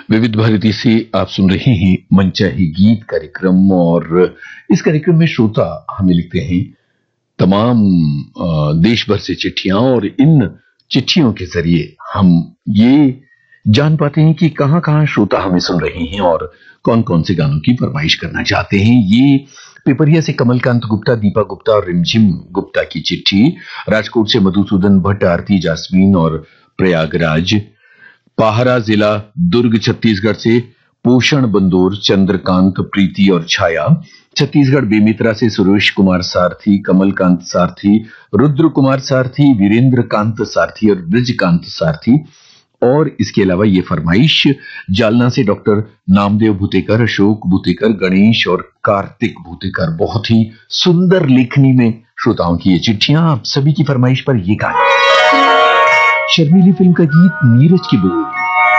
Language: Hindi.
विविध भारती से आप सुन रहे हैं मनचाही गीत कार्यक्रम। और इस कार्यक्रम में श्रोता हमें लिखते हैं तमाम देश भर से चिट्ठियां, और इन चिट्ठियों के जरिए हम ये जान पाते हैं कि कहां कहां श्रोता हमें सुन रहे हैं और कौन कौन से गानों की फरमाइश करना चाहते हैं। ये पिपरिया से कमलकांत गुप्ता, दीपा गुप्ता और रिमझिम गुप्ता की चिट्ठी, राजकोट से मधुसूदन भट्ट, आरती, जास्मीन और प्रयागराज, पाहरा जिला दुर्ग छत्तीसगढ़ से पोषण बंदोर, चंद्रकांत, प्रीति और छाया, छत्तीसगढ़ बेमित्रा से सुरेश कुमार सारथी, कमलकांत सारथी, रुद्र कुमार सारथी, वीरेंद्र कांत सारथी और ब्रिजकांत सारथी। और इसके अलावा ये फरमाइश जालना से डॉक्टर नामदेव भूतेकर, अशोक भूतेकर, गणेश और कार्तिक भूतेकर। बहुत ही सुंदर लेखनी में श्रोताओं की ये चिट्ठियां। आप सभी की फरमाइश पर ये गाना, शर्मीली फिल्म का गीत, नीरज की बोल।